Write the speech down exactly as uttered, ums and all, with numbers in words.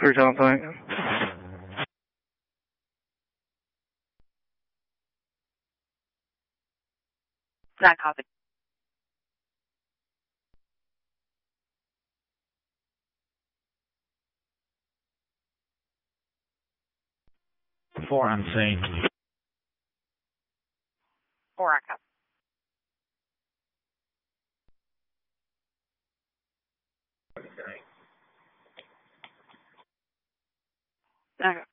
For something. Not copy. Four unseen. Four on copy. Okay.